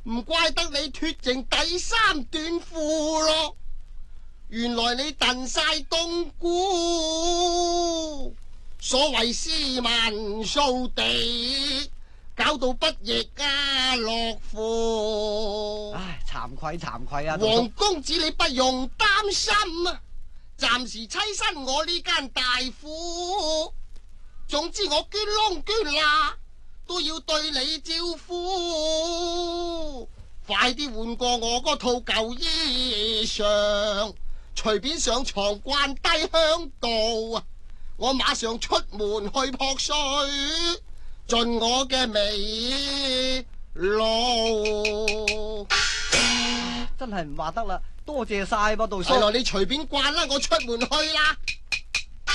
唔怪得你脫剩第三短褲咯，原來你燉晒冬菇。所謂斯文掃地，搞到不亦樂乎。 唉，慚愧慚愧啊！ 黃公子你不用擔心啊，暫時棲身我呢間大府。總之我捐窿捐罅都要對你招呼。快啲換過我嗰套舊衣裳，隨便上床慣低香度啊！我馬上出門去撲水，盡我嘅美勞。 真係唔話得啦，多謝晒噃，杜叔。 係咯，你隨便慣啦，我出門去啦。